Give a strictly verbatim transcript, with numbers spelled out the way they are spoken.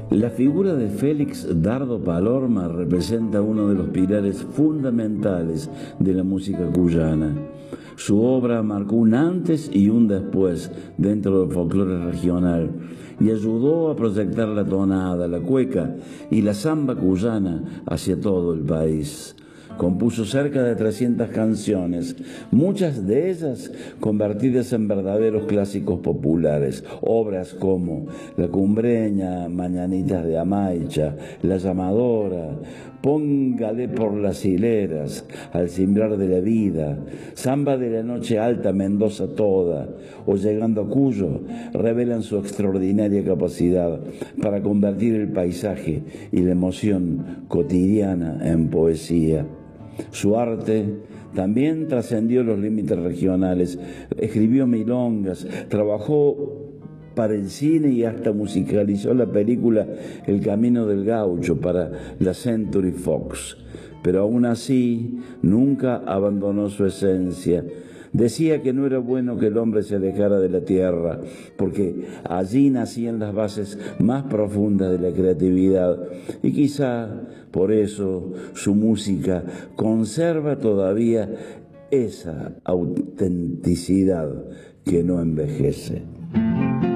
La figura de Félix Dardo Palorma representa uno de los pilares fundamentales de la música cuyana. Su obra marcó un antes y un después dentro del folclore regional y ayudó a proyectar la tonada, la cueca y la samba cuyana hacia todo el país. Compuso cerca de trescientas canciones, muchas de ellas convertidas en verdaderos clásicos populares, obras como La Cumbreña, Mañanitas de Amaicha, La Llamadora, Póngale por las hileras, Al cimbrar de la vida, Samba de la Noche Alta, Mendoza toda, o Llegando a Cuyo, revelan su extraordinaria capacidad para convertir el paisaje y la emoción cotidiana en poesía. Su arte también trascendió los límites regionales, escribió milongas, trabajó para el cine y hasta musicalizó la película El Camino del Gaucho para la Century Fox. Pero aún así nunca abandonó su esencia. Decía que no era bueno que el hombre se alejara de la tierra, porque allí nacían las bases más profundas de la creatividad, y quizá por eso su música conserva todavía esa autenticidad que no envejece.